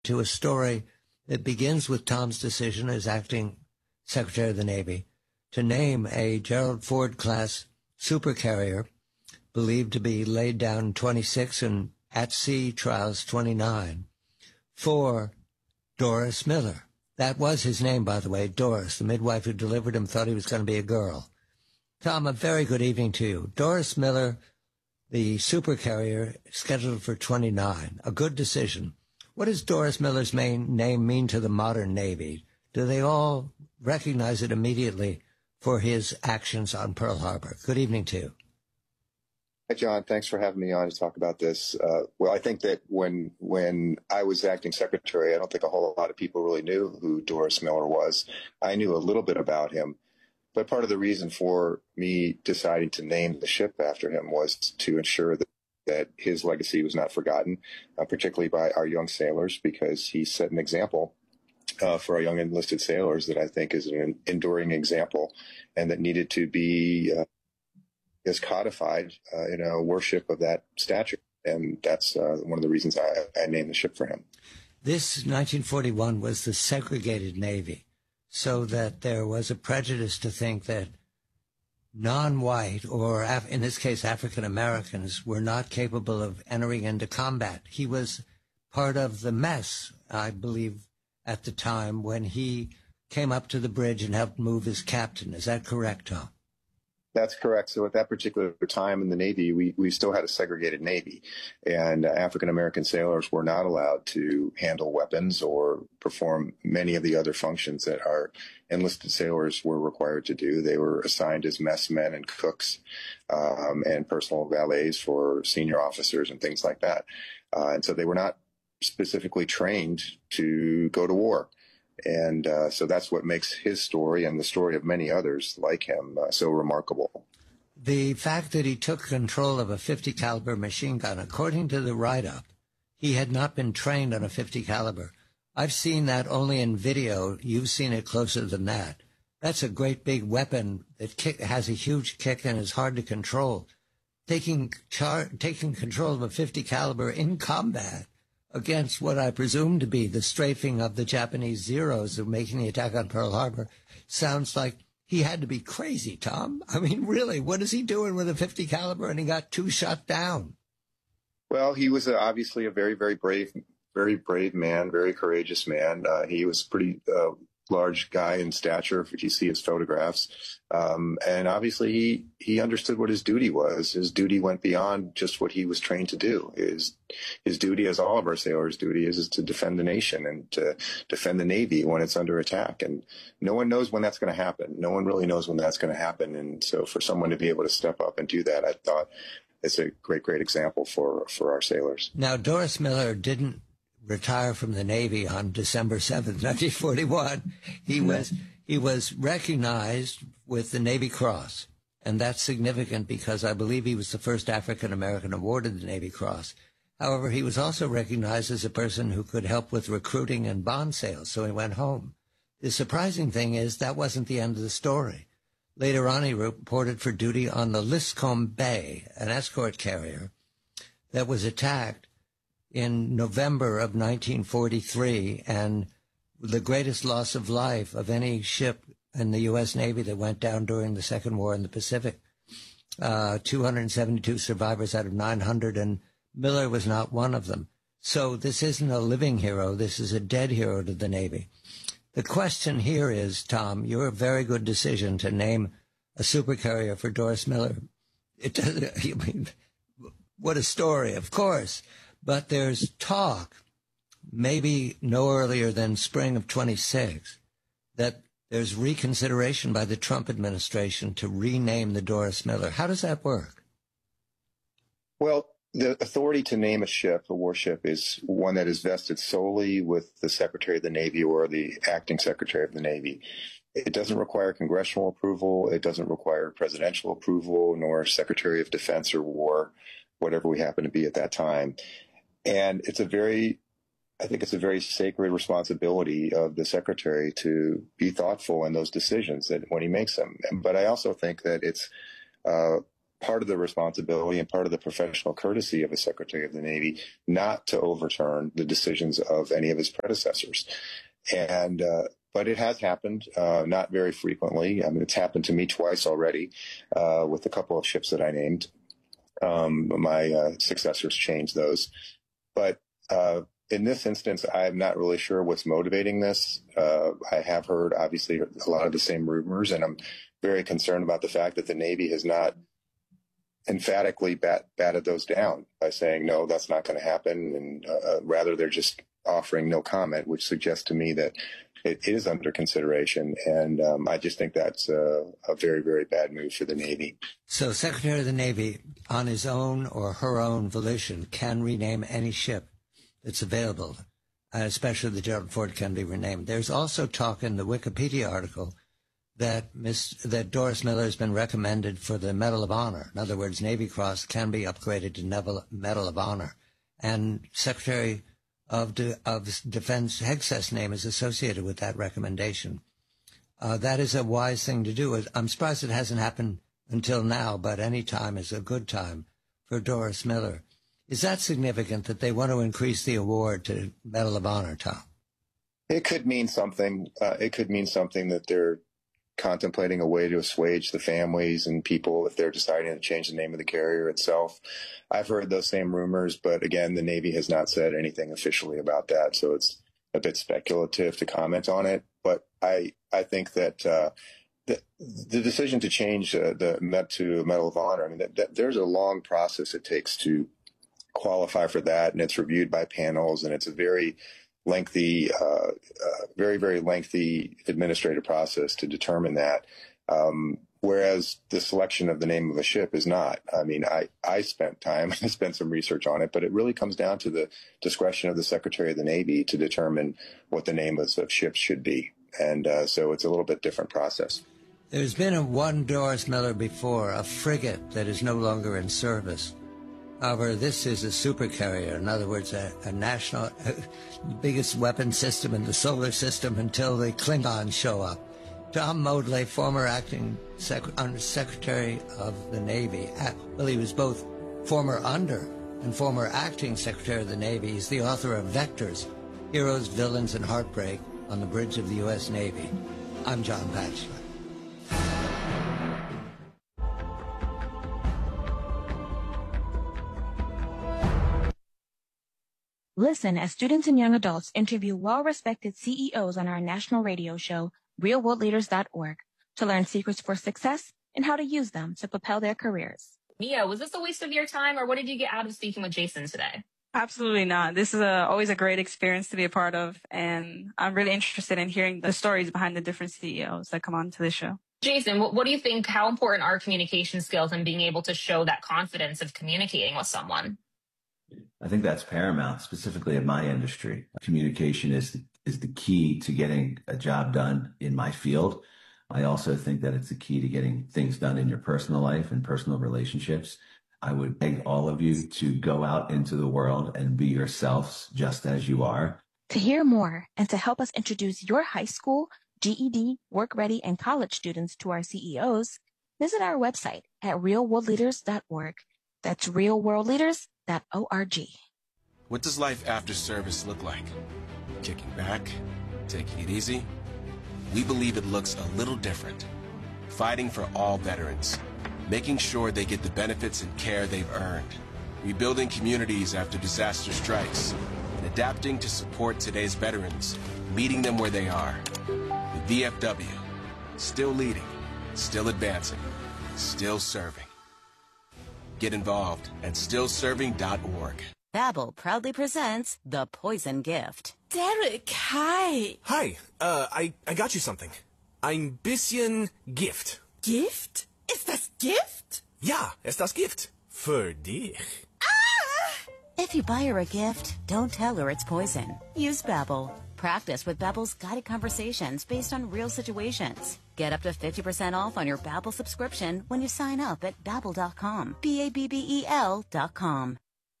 to a story that begins with Tom's decision as acting Secretary of the Navy to name a Gerald Ford-class supercarrier believed to be laid down 26 and at sea trials 29 for Doris Miller. That was his name, by the way, Doris. The midwife who delivered him thought he was going to be a girl. Tom, a very good evening to you. Doris Miller, the supercarrier, scheduled for 29. A good decision. What does Doris Miller's main name mean to the modern Navy? Do they all recognize it immediately for his actions on Pearl Harbor? Good evening to you. Hi, John. Thanks for having me on to talk about this. Well, I think that when I was acting secretary, I don't think a whole lot of people really knew who Doris Miller was. I knew a little bit about him, but part of the reason for me deciding to name the ship after him was to ensure that his legacy was not forgotten, particularly by our young sailors, because he set an example for our young enlisted sailors that I think is an enduring example and that needed to be is codified in a worship of that stature. And that's one of the reasons I named the ship for him. This 1941 was the segregated Navy, so that there was a prejudice to think that non-white, or in this case African Americans, were not capable of entering into combat. He was part of the mess, I believe, at the time when he came up to the bridge and helped move his captain. Is that correct, Tom? That's correct. So at that particular time in the Navy, we still had a segregated Navy, and African-American sailors were not allowed to handle weapons or perform many of the other functions that our enlisted sailors were required to do. They were assigned as messmen and cooks and personal valets for senior officers and things like that. And so they were not specifically trained to go to war. And so that's what makes his story and the story of many others like him so remarkable. The fact that he took control of a 50 caliber machine gun, according to the write-up, he had not been trained on a 50 caliber. I've seen that only in video. You've seen it closer than that. That's a great big weapon that has a huge kick and is hard to control. Taking control of a 50 caliber in combat against what I presume to be the strafing of the Japanese Zeros of making the attack on Pearl Harbor sounds like he had to be crazy, Tom. I mean, really, what is he doing with a 50 caliber and he got 2 shot down? Well, he was obviously a very, very brave man, very courageous man. He was pretty large guy in stature, if you see his photographs. And obviously he understood what his duty was. His duty went beyond just what he was trained to do. His duty, as all of our sailors' duty, is to defend the nation and to defend the Navy when it's under attack. And no one knows when that's going to happen. No one really knows when that's going to happen. And so for someone to be able to step up and do that, I thought it's a great, great example for our sailors. Now, Doris Miller didn't retire from the Navy on December 7th, 1941. He was recognized with the Navy Cross, and that's significant because I believe he was the first African-American awarded the Navy Cross. However, he was also recognized as a person who could help with recruiting and bond sales, so he went home. The surprising thing is that wasn't the end of the story. Later on, he reported for duty on the Liscombe Bay, an escort carrier that was attacked in November of 1943, and the greatest loss of life of any ship in the U.S. Navy that went down during the Second War in the Pacific. 272 survivors out of 900, and Miller was not one of them. So this isn't a living hero. This is a dead hero to the Navy. The question here is, Tom, your very good decision to name a supercarrier for Doris Miller. It doesn't, I mean, what a story, of course. But there's talk, maybe no earlier than spring of 26, that there's reconsideration by the Trump administration to rename the Doris Miller. How does that work? Well, the authority to name a ship, a warship, is one that is vested solely with the Secretary of the Navy or the acting Secretary of the Navy. It doesn't require congressional approval. It doesn't require presidential approval, nor Secretary of Defense or War, whatever we happen to be at that time. And I think it's a very sacred responsibility of the secretary to be thoughtful in those decisions that when he makes them. But I also think that it's part of the responsibility and part of the professional courtesy of a Secretary of the Navy not to overturn the decisions of any of his predecessors. And but it has happened, not very frequently. I mean, it's happened to me twice already with a couple of ships that I named. My successors changed those. But in this instance, I'm not really sure what's motivating this. I have heard, obviously, a lot of the same rumors, and I'm very concerned about the fact that the Navy has not emphatically batted those down by saying, no, that's not going to happen. And rather, they're just offering no comment, which suggests to me that it is under consideration. And I just think that's a very, very bad move for the Navy. So Secretary of the Navy, on his own or her own volition, can rename any ship that's available, especially the Gerald Ford can be renamed. There's also talk in the Wikipedia article that Doris Miller has been recommended for the Medal of Honor. In other words, Navy Cross can be upgraded to Medal of Honor. And Secretary of Defense Hegseth's name is associated with that recommendation. That is a wise thing to do. I'm surprised it hasn't happened until now, but any time is a good time for Doris Miller. Is that significant that they want to increase the award to Medal of Honor, Tom? It could mean something. It could mean something that they're contemplating a way to assuage the families and people if they're deciding to change the name of the carrier itself. I've heard those same rumors, but again, the Navy has not said anything officially about that, so it's a bit speculative to comment on it. But I think that the decision to change the Met to Medal of Honor, I mean, that there's a long process it takes to qualify for that, and it's reviewed by panels, and it's a very lengthy, very, very lengthy administrative process to determine that. Whereas the selection of the name of a ship is not. I mean, I spent time, I spent some research on it, but it really comes down to the discretion of the Secretary of the Navy to determine what the name of ships should be. And so it's a little bit different process. There's been one Doris Miller before, a frigate that is no longer in service. However, this is a supercarrier, in other words, a national, biggest weapon system in the solar system until the Klingons show up. Tom Modley, former acting Secretary of the Navy, well, he was both former under and former acting Secretary of the Navy. He's the author of Vectors, Heroes, Villains, and Heartbreak on the Bridge of the U.S. Navy. I'm John Batchelor. Listen as students and young adults interview well-respected CEOs on our national radio show, realworldleaders.org, to learn secrets for success and how to use them to propel their careers. Mia, was this a waste of your time, or what did you get out of speaking with Jason today? Absolutely not. This is always a great experience to be a part of, and I'm really interested in hearing the stories behind the different CEOs that come on to this show. Jason, what do you think, how important are communication skills and being able to show that confidence of communicating with someone? I think that's paramount, specifically in my industry. Communication is the key to getting a job done in my field. I also think that it's the key to getting things done in your personal life and personal relationships. I would beg all of you to go out into the world and be yourselves just as you are. To hear more and to help us introduce your high school, GED, work ready, and college students to our CEOs, visit our website at realworldleaders.org. That's realworldleaders.org. What does life after service look like? Kicking back? Taking it easy? We believe it looks a little different. Fighting for all veterans. Making sure they get the benefits and care they've earned. Rebuilding communities after disaster strikes. And adapting to support today's veterans. Meeting them where they are. The VFW. Still leading. Still advancing. Still serving. Get involved at stillserving.org. Babbel proudly presents The Poison Gift. Derek, hi. Hi, I got you something. Ein bisschen Gift. Gift? Ist das Gift? Ja, ist das Gift. Für dich. Ah! If you buy her a gift, don't tell her it's poison. Use Babbel. Practice with Babbel's guided conversations based on real situations. Get up to 50% off on your Babbel subscription when you sign up at Babbel.com. Babbel.com.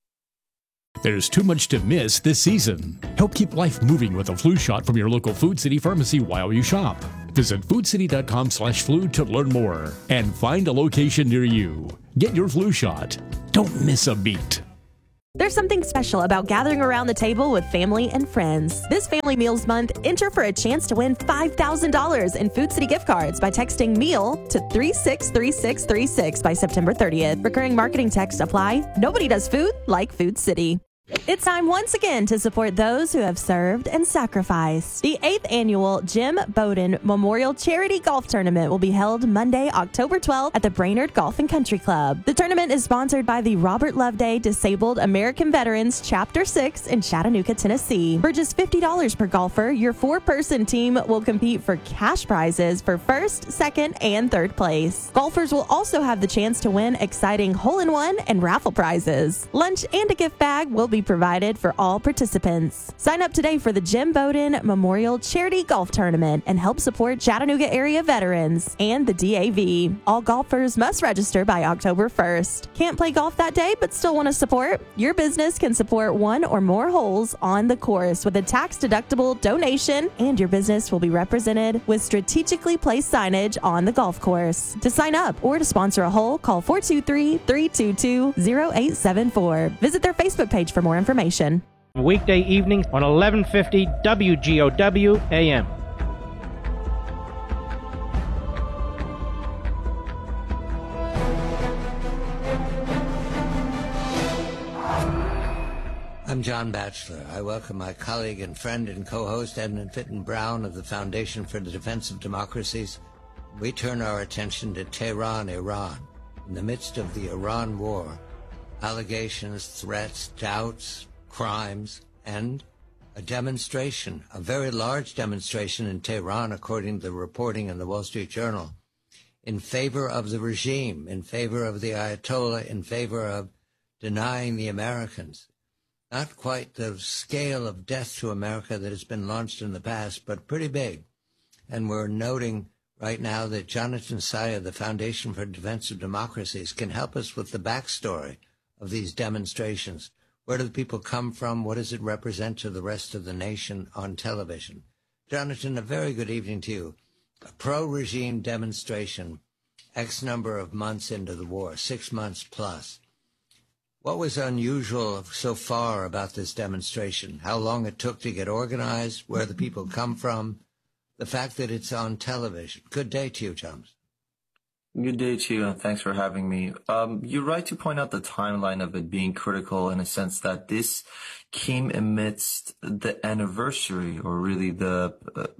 There's too much to miss this season. Help keep life moving with a flu shot from your local Food City pharmacy while you shop. Visit foodcity.com/flu to learn more and find a location near you. Get your flu shot. Don't miss a beat. There's something special about gathering around the table with family and friends. This Family Meals Month, enter for a chance to win $5,000 in Food City gift cards by texting MEAL to 363636 by September 30th. Recurring marketing text apply. Nobody does food like Food City. It's time once again to support those who have served and sacrificed. The 8th annual Jim Bowden Memorial Charity Golf Tournament will be held Monday, October 12th at the Brainerd Golf and Country Club. The tournament is sponsored by the Robert Loveday Disabled American Veterans Chapter 6 in Chattanooga, Tennessee. For just $50 per golfer, your 4-person team will compete for cash prizes for first, second, and third place. Golfers will also have the chance to win exciting hole-in-one and raffle prizes. Lunch and a gift bag will be provided for all participants. Sign up today for the Jim Bowden Memorial Charity Golf Tournament and help support Chattanooga area veterans and the DAV. All golfers must register by October 1st. Can't play golf that day but still want to support? Your business can support one or more holes on the course with a tax-deductible donation, and your business will be represented with strategically placed signage on the golf course. To sign up or to sponsor a hole, call 423-322-0874. Visit their Facebook page for more information. Weekday evenings on 1150 WGOW AM. I'm John Batchelor. I welcome my colleague and friend and co-host Edmund Fitton Brown of the Foundation for the Defense of Democracies. We turn our attention to Tehran, Iran. In the midst of the Iran war, allegations, threats, doubts, crimes, and a demonstration, a very large demonstration in Tehran, according to the reporting in the Wall Street Journal, in favor of the regime, in favor of the Ayatollah, in favor of denying the Americans. Not quite the scale of death to America that has been launched in the past, but pretty big. And we're noting right now that Jonathan Saya, the Foundation for Defense of Democracies, can help us with the backstory of these demonstrations. Where do the people come from? What does it represent to the rest of the nation on television? Jonathan, a very good evening to you. A pro-regime demonstration, X number of months into the war, 6 months plus. What was unusual so far about this demonstration? How long it took to get organized? Where the people come from? The fact that it's on television. Good day to you, Thomas. Good day to you, and thanks for having me. You're right to point out the timeline of it being critical in a sense that this came amidst the anniversary, or really the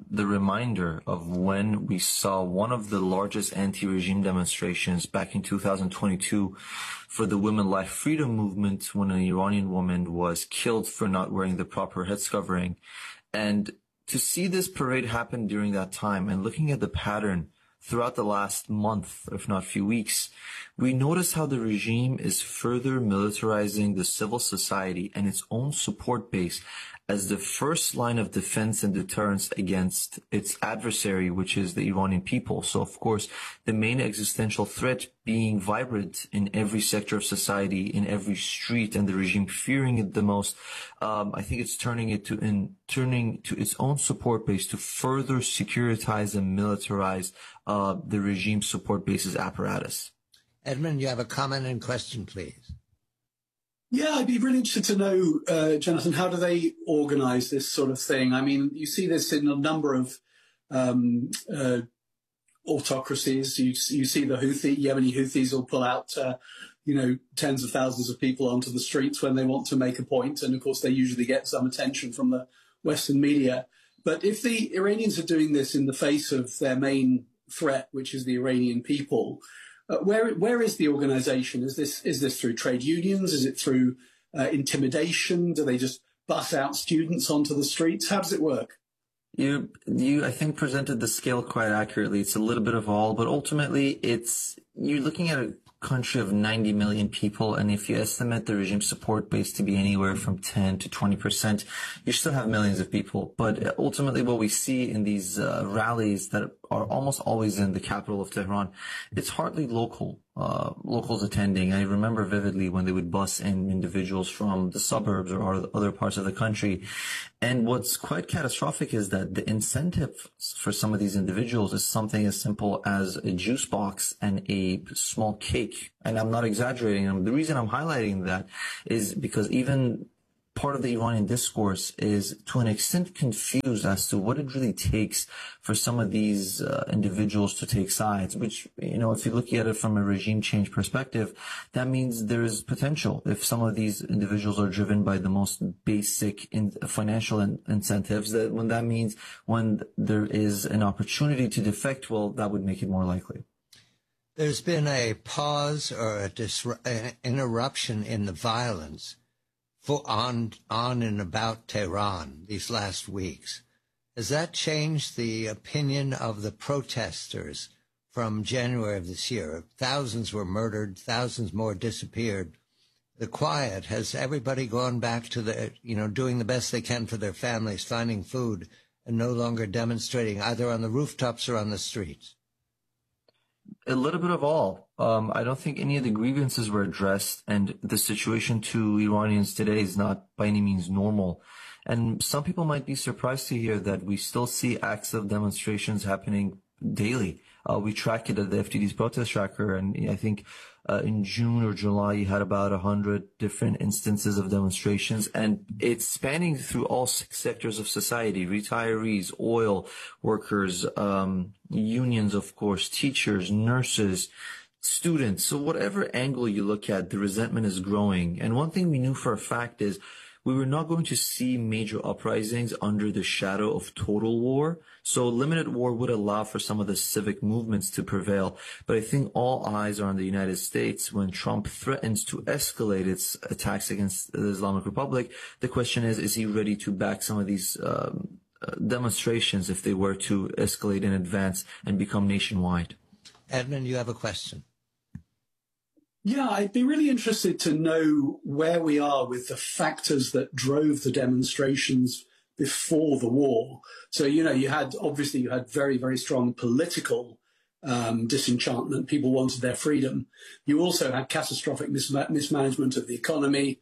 reminder of when we saw one of the largest anti-regime demonstrations back in 2022 for the Women Life Freedom Movement, when an Iranian woman was killed for not wearing the proper head covering. And to see this parade happen during that time and looking at the pattern throughout the last month, if not few weeks, we notice how the regime is further militarizing the civil society and its own support base as the first line of defense and deterrence against its adversary, which is the Iranian people. So, of course, the main existential threat being vibrant in every sector of society, in every street, and the regime fearing it the most. I think it's turning to its own support base to further securitize and militarize the regime support base's apparatus. Edmund, you have a comment and question, please. Yeah, I'd be really interested to know, Jonathan, how do they organize this sort of thing? I mean, you see this in a number of autocracies. You see the Yemeni Houthis will pull out, tens of thousands of people onto the streets when they want to make a point. And of course, they usually get some attention from the Western media. But if the Iranians are doing this in the face of their main threat, which is the Iranian people, where is the organization? Is this through trade unions? Is it through intimidation? Do they just bus out students onto the streets? How does it work? You I think presented the scale quite accurately. It's a little bit of all, but ultimately you're looking at a country of 90 million people, and if you estimate the regime support base to be anywhere from 10 to 20%, you still have millions of people. But ultimately what we see in these rallies that are almost always in the capital of Tehran. It's hardly locals attending. I remember vividly when they would bus in individuals from the suburbs or other parts of the country. And what's quite catastrophic is that the incentive for some of these individuals is something as simple as a juice box and a small cake. And I'm not exaggerating. And the reason I'm highlighting that is because even part of the Iranian discourse is to an extent confused as to what it really takes for some of these individuals to take sides, which, you know, if you look at it from a regime change perspective, that means there is potential. If some of these individuals are driven by the most basic financial incentives, that means when there is an opportunity to defect, well, that would make it more likely. There's been a pause or an interruption in the violence on and about Tehran these last weeks. Has that changed the opinion of the protesters from January of this year? Thousands were murdered, thousands more disappeared. The quiet, has everybody gone back to doing the best they can for their families, finding food, and no longer demonstrating either on the rooftops or on the streets? A little bit of all. I don't think any of the grievances were addressed, and the situation to Iranians today is not by any means normal. And some people might be surprised to hear that we still see acts of demonstrations happening daily. We track it at the FTD's protest tracker, and I think in June or July you had about 100 different instances of demonstrations, and it's spanning through all sectors of society: retirees, oil workers, unions, of course, teachers, nurses, students. So whatever angle you look at, the resentment is growing. And one thing we knew for a fact is we were not going to see major uprisings under the shadow of total war. So limited war would allow for some of the civic movements to prevail. But I think all eyes are on the United States when Trump threatens to escalate its attacks against the Islamic Republic. The question is he ready to back some of these demonstrations if they were to escalate in advance and become nationwide? Edmund, you have a question. Yeah, I'd be really interested to know where we are with the factors that drove the demonstrations before the war. So, you had very, very strong political disenchantment. People wanted their freedom. You also had catastrophic mismanagement of the economy,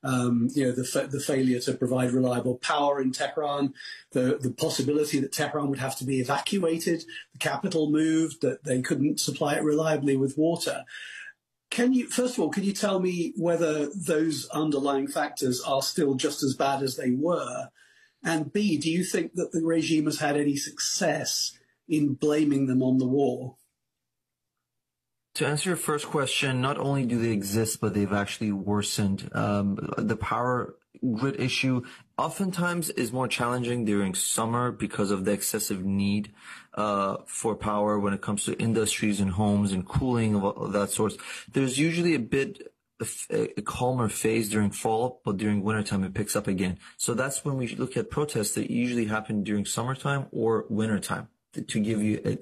the failure to provide reliable power in Tehran, the possibility that Tehran would have to be evacuated, the capital moved, that they couldn't supply it reliably with water. First of all, can you tell me whether those underlying factors are still just as bad as they were? And B, do you think that the regime has had any success in blaming them on the war? To answer your first question, not only do they exist, but they've actually worsened. The power grid issue oftentimes is more challenging during summer because of the excessive need for power when it comes to industries and homes and cooling of that sort. There's usually a calmer phase during fall, but during wintertime it picks up again. So that's when we look at protests that usually happen during summertime or wintertime, to give you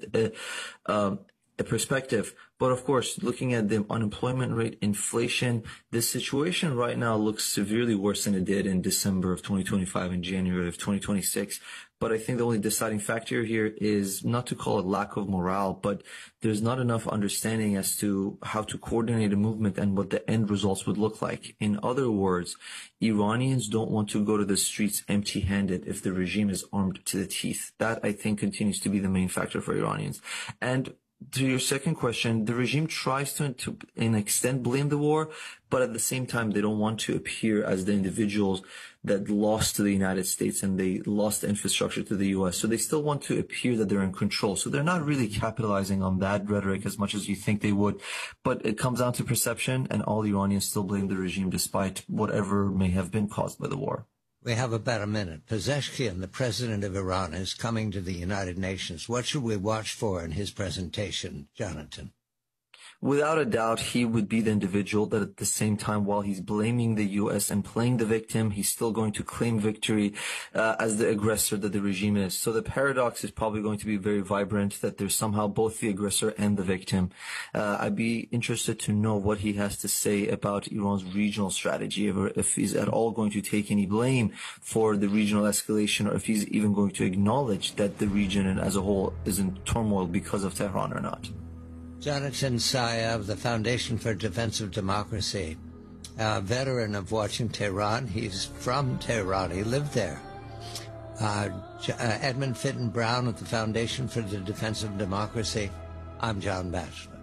a perspective. But of course, looking at the unemployment rate, inflation, this situation right now looks severely worse than it did in December of 2025 and January of 2026. But I think the only deciding factor here is not to call it lack of morale, but there's not enough understanding as to how to coordinate a movement and what the end results would look like. In other words, Iranians don't want to go to the streets empty-handed if the regime is armed to the teeth. That, I think, continues to be the main factor for Iranians. And to your second question, the regime tries to an extent blame the war, but at the same time, they don't want to appear as the individuals that lost to the United States and they lost the infrastructure to the U.S. So they still want to appear that they're in control. So they're not really capitalizing on that rhetoric as much as you think they would. But it comes down to perception, and all Iranians still blame the regime despite whatever may have been caused by the war. We have about a minute. Pezeshkian, the president of Iran, is coming to the United Nations. What should we watch for in his presentation, Jonathan? without a doubt, he would be the individual that at the same time, while he's blaming the U.S. and playing the victim, he's still going to claim victory as the aggressor that the regime is. So the paradox is probably going to be very vibrant, that there's somehow both the aggressor and the victim. I'd be interested to know what he has to say about Iran's regional strategy, if he's at all going to take any blame for the regional escalation, or if he's even going to acknowledge that the region as a whole is in turmoil because of Tehran or not. Jonathan Saya of the Foundation for Defense of Democracy, a veteran of watching Tehran. He's from Tehran. He lived there. Edmund Fitton Brown of the Foundation for the Defense of Democracy. I'm John Batchelor.